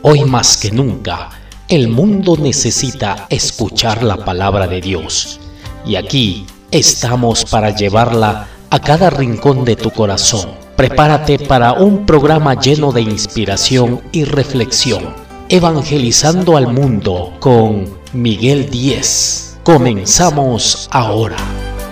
Hoy más que nunca, el mundo necesita escuchar la palabra de Dios. Y aquí estamos para llevarla a cada rincón de tu corazón. Prepárate para un programa lleno de inspiración y reflexión. Evangelizando al mundo con Miguel Díez. Comenzamos ahora.